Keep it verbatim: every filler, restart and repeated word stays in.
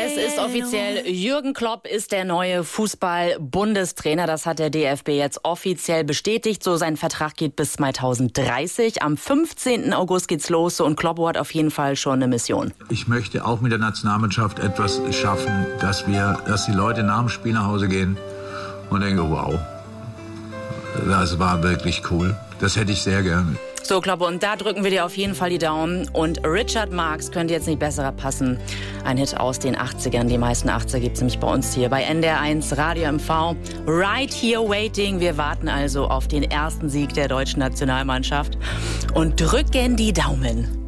Es ist offiziell, Jürgen Klopp ist der neue Fußball-Bundestrainer. Das hat der D F B jetzt offiziell bestätigt. So, sein Vertrag geht bis zweitausenddreißig. Am fünfzehnten August geht's los und Klopp hat auf jeden Fall schon eine Mission. Ich möchte auch mit der Nationalmannschaft etwas schaffen, dass wir, dass die Leute nach dem Spiel nach Hause gehen und denken, wow, das war wirklich cool. Das hätte ich sehr gerne. So, Klopp, und da drücken wir dir auf jeden Fall die Daumen. Und Richard Marx könnte jetzt nicht besser passen. Ein Hit aus den achtzigern. Die meisten achtziger gibt es nämlich bei uns hier bei N D R eins Radio M V. Right here waiting. Wir warten also auf den ersten Sieg der deutschen Nationalmannschaft und drücken die Daumen.